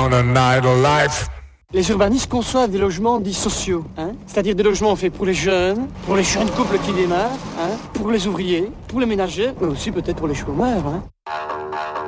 on a night of life. Les urbanistes conçoivent des logements dits sociaux, hein, c'est-à-dire des logements faits pour les jeunes couples qui démarrent, hein, pour les ouvriers, pour les ménagers, mais aussi peut-être pour les chômeurs. Hein.